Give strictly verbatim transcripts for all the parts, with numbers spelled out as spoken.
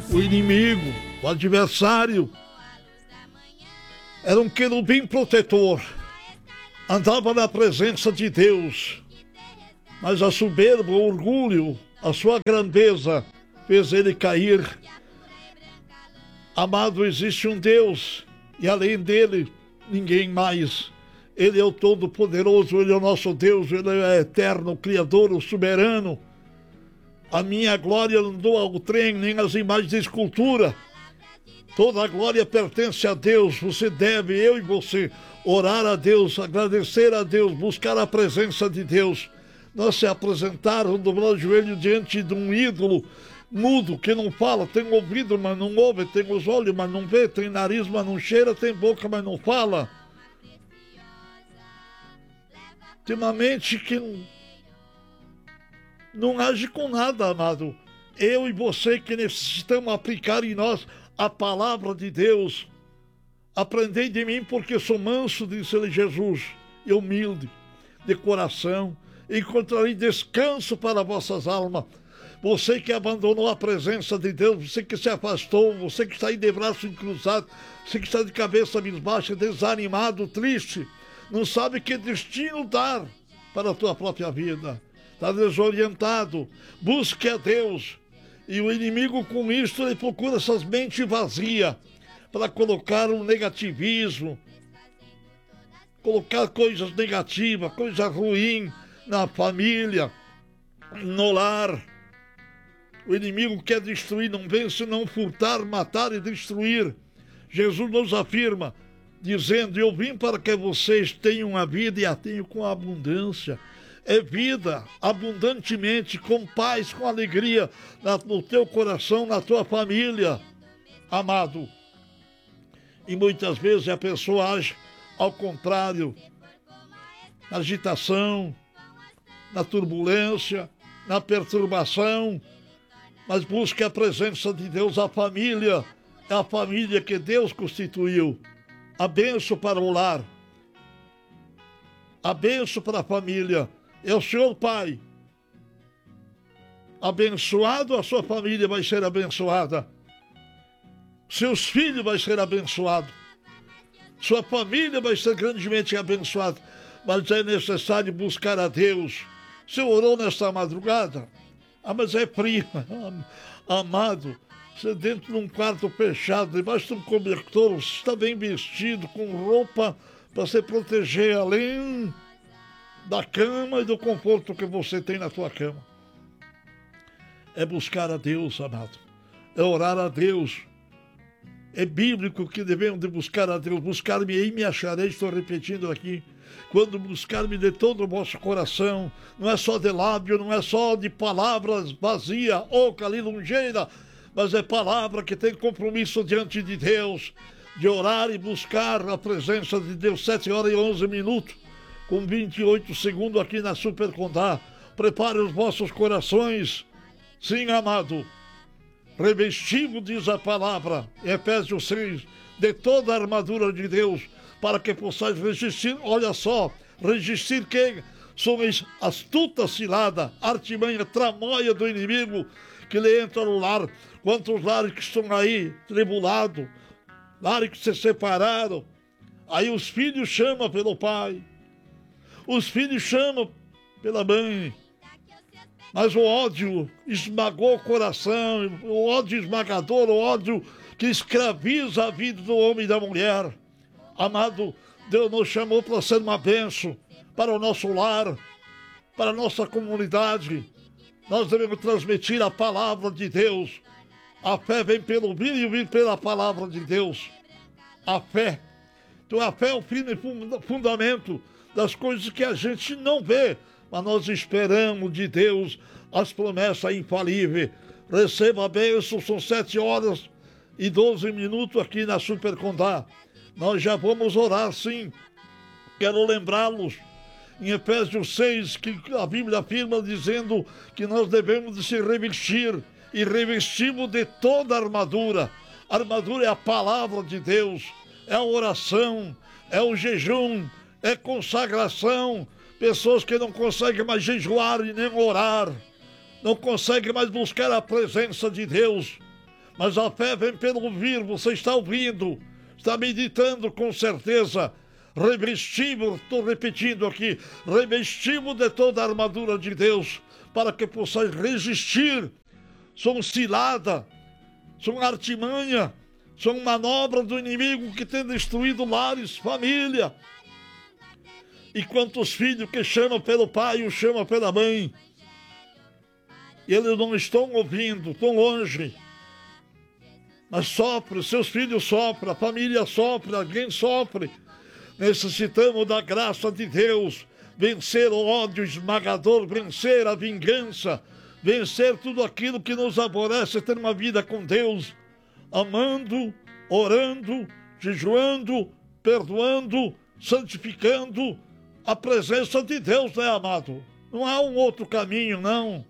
O inimigo, o adversário, era um querubim protetor, andava na presença de Deus, mas a soberba, o orgulho, a sua grandeza fez ele cair. Amado, existe um Deus e além dele, ninguém mais. Ele é o Todo-Poderoso, Ele é o nosso Deus, Ele é o eterno, o Criador, o soberano. A minha glória não dou ao trem, nem às imagens de escultura. Toda a glória pertence a Deus. Você deve, eu e você, orar a Deus, agradecer a Deus, buscar a presença de Deus. Não se apresentar, dobrar o joelho diante de um ídolo mudo, que não fala, tem ouvido, mas não ouve, tem os olhos, mas não vê, tem nariz, mas não cheira, tem boca, mas não fala. Tem uma mente que não, não age com nada, amado. Eu e você que necessitamos aplicar em nós a palavra de Deus. Aprendei de mim porque sou manso, disse-lhe Jesus, e humilde de coração. Encontrarei descanso para vossas almas. Você que abandonou a presença de Deus, você que se afastou, você que está aí de braço cruzado, você que está de cabeça baixa, desanimado, triste, não sabe que destino dar para a tua própria vida. Está desorientado. Busque a Deus. E o inimigo com isso, ele procura essas mentes vazias para colocar um negativismo, colocar coisas negativas, coisa ruim na família, no lar. O inimigo quer destruir, não vence, não furtar, matar e destruir. Jesus nos afirma, dizendo, eu vim para que vocês tenham a vida e a tenham com abundância. É vida, abundantemente, com paz, com alegria, no teu coração, na tua família, amado. E muitas vezes a pessoa age ao contrário, na agitação, na turbulência, na perturbação, mas busque a presença de Deus. A família é a família que Deus constituiu. A bênção para o lar, a bênção para a família é o Senhor Pai. Abençoado, a sua família vai ser abençoada. Seus filhos vão ser abençoados. Sua família vai ser grandemente abençoada. Mas é necessário buscar a Deus. Você orou nesta madrugada? Ah, mas é prima, amado. Você dentro de um quarto fechado, debaixo de um cobertor, você está bem vestido, com roupa para se proteger, além da cama e do conforto que você tem na sua cama. É buscar a Deus, amado. É orar a Deus. É bíblico que devemos de buscar a Deus. Buscar-me e me acharei, estou repetindo aqui. Quando buscar-me de todo o vosso coração, não é só de lábio, não é só de palavras vazias, oca, lisonjeira, mas é palavra que tem compromisso diante de Deus, de orar e buscar a presença de Deus. Sete horas e onze minutos, com vinte e oito segundos aqui na Super Condá. Prepare os vossos corações. Sim, amado. Revestido, diz a palavra, Efésios seis, de toda a armadura de Deus, para que possais resistir. Olha só, resistir que sois astuta cilada, artimanha, tramóia do inimigo, que lhe entra no lar. Quantos lares que estão aí, tribulados, lares que se separaram, aí os filhos chamam pelo pai, os filhos chamam pela mãe, mas o ódio esmagou o coração, o ódio esmagador, o ódio que escraviza a vida do homem e da mulher. Amado, Deus nos chamou para ser uma bênção para o nosso lar, para a nossa comunidade. Nós devemos transmitir a palavra de Deus. A fé vem pelo ouvir e ouvir pela palavra de Deus. A fé. Então a fé é o firme fundamento das coisas que a gente não vê, mas nós esperamos de Deus as promessas infalíveis. Receba a bênção, são sete horas e doze minutos aqui na Super Condá. Nós já vamos orar, sim. Quero lembrá-los em Efésios seis, que a Bíblia afirma dizendo que nós devemos de se revestir e revestimos de toda a armadura. A armadura é a palavra de Deus, é a oração, é o jejum, é consagração. Pessoas que não conseguem mais jejuar e nem orar, não conseguem mais buscar a presença de Deus, Mas a fé vem pelo ouvir, você está ouvindo, está meditando com certeza. Revestimos, estou repetindo aqui, revestimos de toda a armadura de Deus, para que possais resistir. São cilada, são artimanha, são manobras do inimigo que tem destruído lares, família. E quantos filhos que chamam pelo pai ou chamam pela mãe, eles não estão ouvindo, estão longe. Mas sofre, seus filhos sofrem, a família sofre, alguém sofre. Necessitamos da graça de Deus, vencer o ódio esmagador, vencer a vingança, vencer tudo aquilo que nos aborrece, ter uma vida com Deus, amando, orando, jejuando, perdoando, santificando a presença de Deus, né, amado? Não há um outro caminho, não.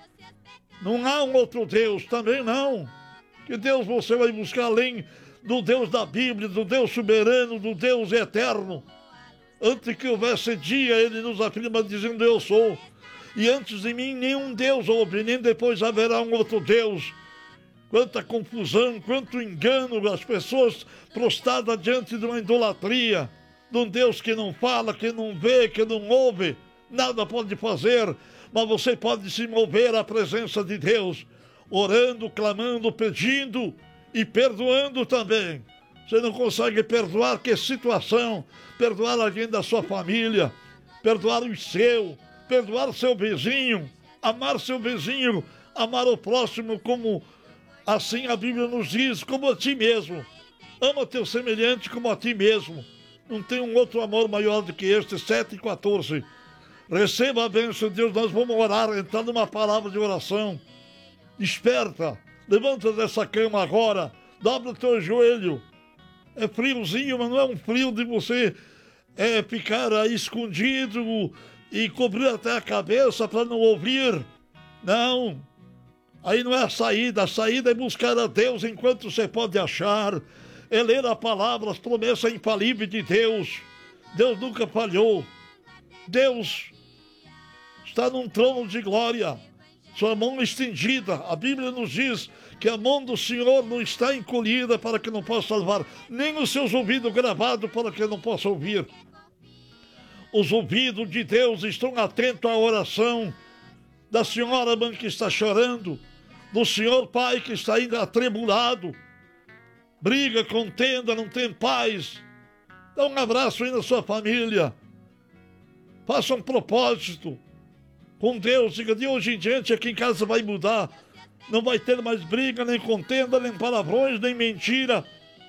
Não há um outro Deus, também não. Que Deus você vai buscar além do Deus da Bíblia, do Deus soberano, do Deus eterno. Antes que houvesse dia, ele nos afirma dizendo, eu sou. E antes de mim, nenhum Deus houve, nem depois haverá um outro Deus. Quanta confusão, quanto engano, as pessoas prostradas diante de uma idolatria, de um Deus que não fala, que não vê, que não ouve, nada pode fazer, mas você pode se mover à presença de Deus, orando, clamando, pedindo e perdoando também. Você não consegue perdoar, que situação? Perdoar alguém da sua família, perdoar o seu, perdoar seu vizinho, amar seu vizinho, amar o próximo como assim a Bíblia nos diz, como a ti mesmo. Ama teu semelhante como a ti mesmo. Não tem um outro amor maior do que este. Sete e quatorze. Receba a bênção de Deus, nós vamos orar, entrar numa palavra de oração. Desperta, levanta dessa cama agora, dobra o teu joelho. É friozinho, mas não é um frio de você é, ficar aí escondido e cobrir até a cabeça para não ouvir. Não, aí não é a saída, a saída é buscar a Deus enquanto você pode achar, é ler a palavra, as promessas infalíveis de Deus. Deus nunca falhou, Deus está num trono de glória, sua mão estendida. A Bíblia nos diz que a mão do Senhor não está encolhida para que não possa salvar, nem os seus ouvidos gravados para que não possa ouvir. Os ouvidos de Deus estão atentos à oração da senhora mãe que está chorando, do senhor pai que está ainda atribulado, briga, contenda, não tem paz. Dá um abraço aí na sua família, faça um propósito com Deus, diga, de hoje em diante aqui em casa vai mudar, não vai ter mais briga, nem contenda, nem palavrões, nem mentira,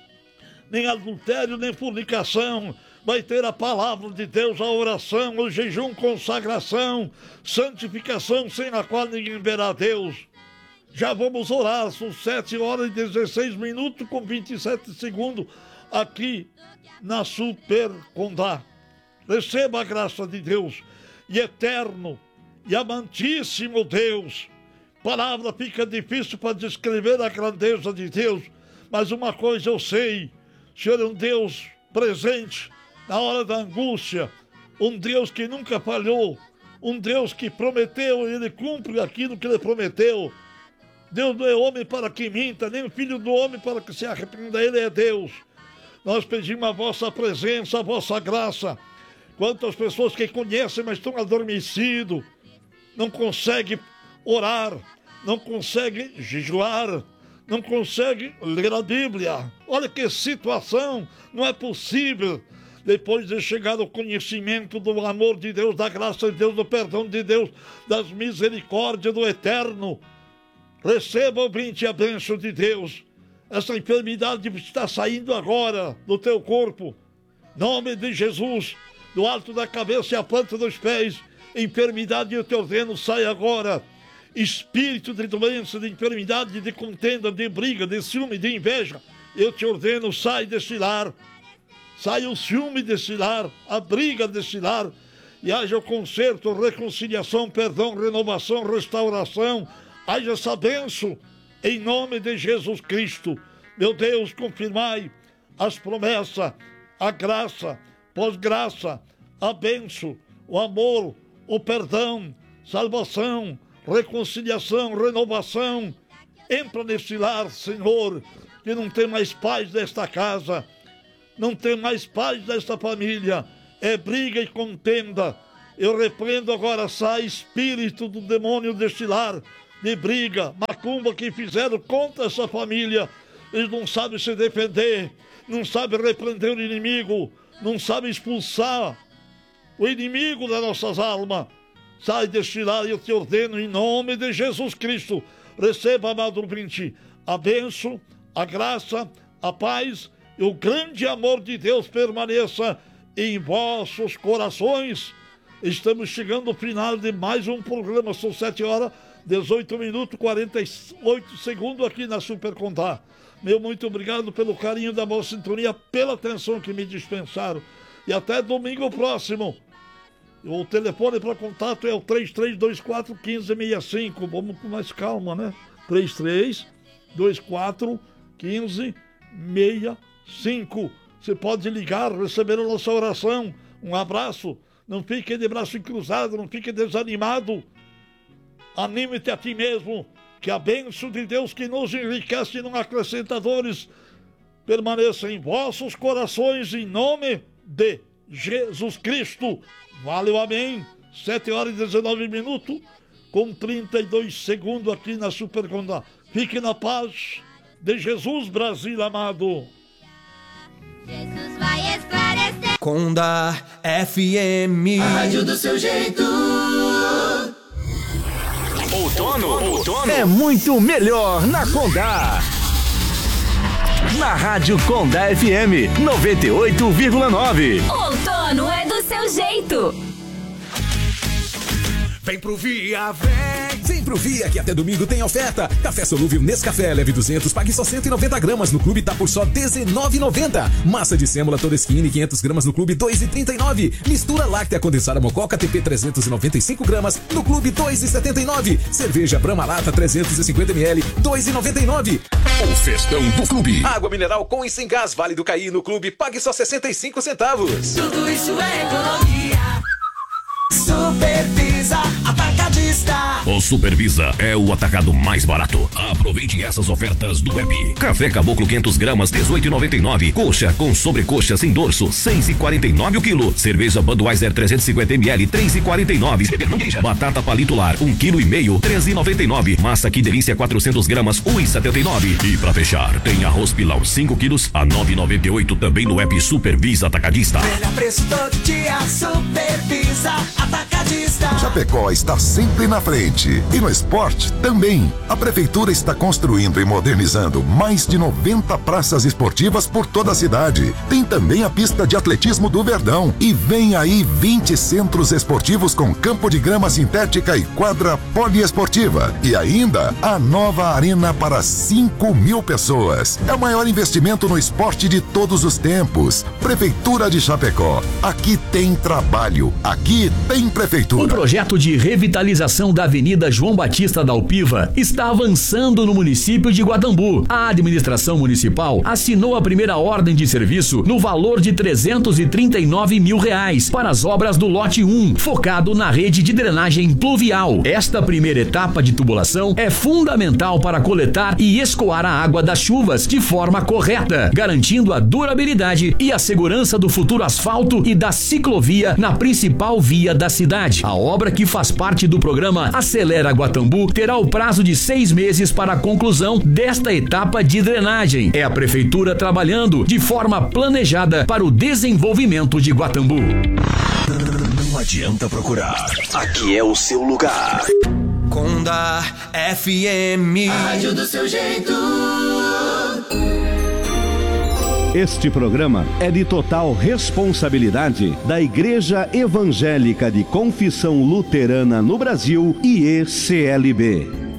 nem adultério, nem fornicação. Vai ter a palavra de Deus, a oração, o jejum, consagração, santificação, sem a qual ninguém verá a Deus. Já vamos orar, são sete horas e dezesseis minutos com vinte e sete segundos aqui na Super Condá. Receba a graça de Deus e eterno e amantíssimo Deus. Palavra fica difícil para descrever a grandeza de Deus, mas uma coisa eu sei, o Senhor é um Deus presente na hora da angústia, um Deus que nunca falhou, um Deus que prometeu e Ele cumpre aquilo que Ele prometeu. Deus não é homem para que minta, nem filho do homem para que se arrependa, Ele é Deus. Nós pedimos a vossa presença, a vossa graça. Quantas pessoas que conhecem, mas estão adormecidos, não conseguem orar, não conseguem jejuar, não conseguem ler a Bíblia. Olha que situação, não é possível. Depois de chegar ao conhecimento do amor de Deus, da graça de Deus, do perdão de Deus, das misericórdias do Eterno, receba, ouvinte, a bênção de Deus. Essa enfermidade está saindo agora do teu corpo. Em nome de Jesus, do alto da cabeça e a planta dos pés, enfermidade eu te ordeno, sai agora. Espírito de doença, de enfermidade, de contenda, de briga, de ciúme, de inveja, eu te ordeno, sai desse lar. Sai o ciúme desse lar, a briga desse lar, e haja o conserto, reconciliação, perdão, renovação, restauração. Haja essa bênção, em nome de Jesus Cristo. Meu Deus, confirmai as promessas, a graça, pós-graça, a bênção, o amor, o perdão, salvação, reconciliação, renovação, Entra nesse lar, Senhor, que não tem mais paz desta casa, não tem mais paz desta família, é briga e contenda. Eu repreendo agora, sai espírito do demônio deste lar, de briga, macumba que fizeram contra essa família. Eles não sabem se defender, não sabem repreender o inimigo, não sabem expulsar o inimigo das nossas almas. Sai deste lar e eu te ordeno em nome de Jesus Cristo. Receba, amado ouvinte, a bênção, a graça, a paz e o grande amor de Deus permaneça em vossos corações. Estamos chegando ao final de mais um programa. São sete horas, dezoito minutos, quarenta e oito segundos aqui na Super Contar. Meu muito obrigado pelo carinho da boa sintonia, pela atenção que me dispensaram. E até domingo próximo. O telefone para contato é o três três dois quatro, um cinco seis cinco. Vamos com mais calma, né? três três dois quatro, um cinco seis cinco. Você pode ligar, receber a nossa oração. Um abraço. Não fique de braço cruzado, não fique desanimado. Anime-te a ti mesmo, que a bênção de Deus que nos enriquece e não acrescenta dores permaneça em vossos corações, em nome de Jesus Cristo. Valeu, amém. sete horas e dezenove minutos, com trinta e dois segundos aqui na Super Contar. Fique na paz de Jesus, Brasil amado. Jesus vai esclarecer. Conda F M, a rádio do seu jeito. Outono, outono é muito melhor na Conda. Na Rádio Conda F M noventa e oito vírgula nove. Outono é do seu jeito. Vem pro Via, vem! Vem pro Via, que até domingo tem oferta. Café solúvel Nescafé, leve duzentos, pague só cento e noventa gramas. No Clube tá por só dezenove reais e noventa centavos. Massa de sêmola toda skinny, quinhentas gramas no Clube, dois reais e trinta e nove centavos. Mistura láctea condensada Mococa T P trezentos e noventa e cinco gramas. No Clube, dois reais e setenta e nove centavos. Cerveja Brahma Lata trezentos e cinquenta mililitros, dois reais e noventa e nove centavos. O festão do Clube. Água mineral com e sem gás, Vale do Caí no Clube, pague só sessenta e cinco centavos. Tudo isso é economia. Supervisa Atacadista. O Supervisa é o atacado mais barato. Aproveite essas ofertas do app. Café Caboclo quinhentas gramas, dezoito reais e noventa e nove centavos. Coxa com sobrecoxa sem dorso, seis reais e quarenta e nove centavos o quilo. Cerveja Budweiser trezentos e cinquenta mililitros, três reais e quarenta e nove centavos. Batata palito lar, um vírgula cinco quilo, treze reais e noventa e nove centavos. Massa Que Delícia quatrocentas gramas, um real e setenta e nove centavos. E pra fechar, tem arroz Pilau cinco quilos a nove reais e noventa e oito centavos também no app Supervisa Atacadista. Melhor preço todo dia, Supervisa Atacadista. Chapecó está sempre na frente e no esporte também. A prefeitura está construindo e modernizando mais de noventa praças esportivas por toda a cidade. Tem também a pista de atletismo do Verdão e vem aí vinte centros esportivos com campo de grama sintética e quadra poliesportiva e ainda a nova arena para cinco mil pessoas. É o maior investimento no esporte de todos os tempos. Prefeitura de Chapecó. Aqui tem trabalho. Aqui tem prefeitura. Um projeto de revitalização da Avenida João Batista da Alpiva está avançando no município de Guatambu. A administração municipal assinou a primeira ordem de serviço no valor de trezentos e trinta e nove mil reais para as obras do lote um, focado na rede de drenagem pluvial. Esta primeira etapa de tubulação é fundamental para coletar e escoar a água das chuvas de forma correta, garantindo a durabilidade e a segurança do futuro asfalto e da ciclovia na principal via da cidade. A obra, que faz parte do programa Acelera Guatambu, terá o prazo de seis meses para a conclusão desta etapa de drenagem. É a prefeitura trabalhando de forma planejada para o desenvolvimento de Guatambu. Não adianta procurar. Aqui é o seu lugar. Conda F M, a rádio do seu jeito. Este programa é de total responsabilidade da Igreja Evangélica de Confissão Luterana no Brasil, I E C L B.